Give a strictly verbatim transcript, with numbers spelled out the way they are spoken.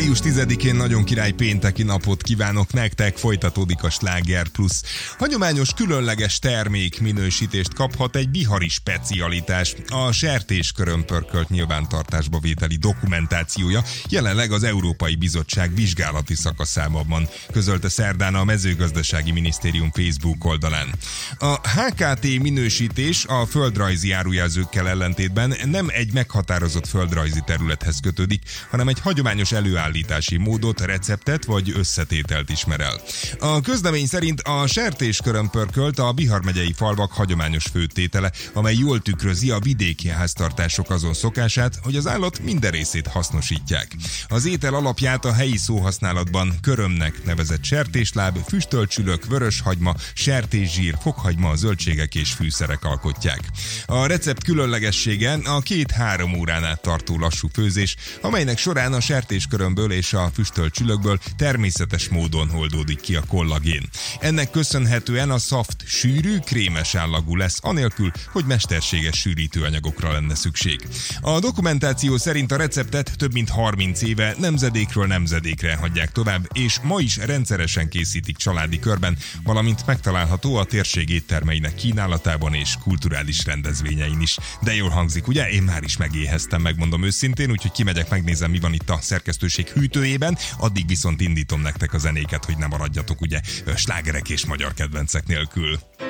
május tizedikén nagyon király pénteki napot kívánok nektek, folytatódik a Sláger Plusz. Hagyományos különleges termék minősítést kaphat egy bihari specialitás. A sertéskörömpörkölt nyilvántartásba vételi dokumentációja jelenleg az Európai Bizottság vizsgálati szakaszában van, közölte szerdán a Mezőgazdasági Minisztérium Facebook oldalán. A há ká té minősítés a földrajzi árujelzőkkel ellentétben nem egy meghatározott földrajzi területhez kötődik, hanem egy hagyományos előállítási módot, receptet vagy összetételt ismer el. A közlemény szerint a sertéskörömpörkölt a Bihar megyei falvak hagyományos főtétele, amely jól tükrözi a vidéki háztartások azon szokását, hogy az állat minden részét hasznosítják. Az étel alapját a helyi szóhasználatban körömnek nevezett sertésláb, füstölcsülök, vöröshagyma, sertészsír, fokhagyma, zöldségek és fűszerek alkotják. A recept különlegessége a két-három órán át tartó lassú főzés, amelynek során a sertéskörömből és a füstölcsülökből természetes módon oldódik ki a kollagén. Ennek köszönhetően a szaft sűrű, krémes állagú lesz, anélkül, hogy mesterséges sűrítőanyagokra lenne szükség. A dokumentáció szerint a receptet több mint harminc éve nemzedékről nemzedékre hagyják tovább, és ma is rendszeresen készítik családi körben, valamint megtalálható a térség éttermeinek kínálatában és kulturális rendezvényein is. De jól hangzik, ugye? Én már is megéheztem, megmondom őszintén, úgyhogy kimegyek, megnézem, mi van itt a szerkesztőség hűtőjében, addig viszont indítom nektek a zenéket, hogy ne maradjatok ugye slágerek és magyar kedvencek nélkül.